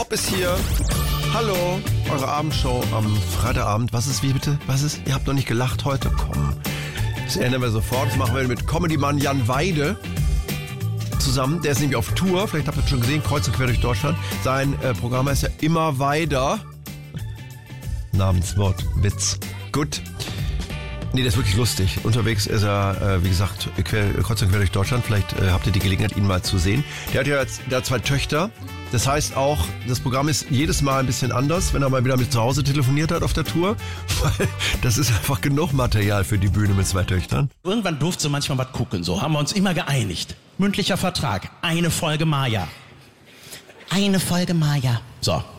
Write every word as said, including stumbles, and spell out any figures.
Bob ist hier. Hallo, eure Abendshow am Freitagabend. Was ist, wie bitte? Was ist? Ihr habt noch nicht gelacht heute? Komm. Das ändern wir sofort. Das machen wir mit Comedy-Mann Jan Weide zusammen. Der ist nämlich auf Tour. Vielleicht habt ihr das schon gesehen. Kreuz und quer durch Deutschland. Sein äh, Programm heißt ja Immer Weiter. Namenswort. Witz. Gut. Nee, der ist wirklich lustig. Unterwegs ist er, äh, wie gesagt, quer, kreuz und quer durch Deutschland. Vielleicht äh, habt ihr die Gelegenheit, ihn mal zu sehen. Der hat ja jetzt, der hat zwei Töchter. Das heißt auch, das Programm ist jedes Mal ein bisschen anders, wenn er mal wieder mit zu Hause telefoniert hat auf der Tour. Weil das ist einfach genug Material für die Bühne mit zwei Töchtern. Irgendwann durfte sie manchmal was gucken, so. Haben wir uns immer geeinigt. Mündlicher Vertrag. Eine Folge Maya. Eine Folge Maya. So.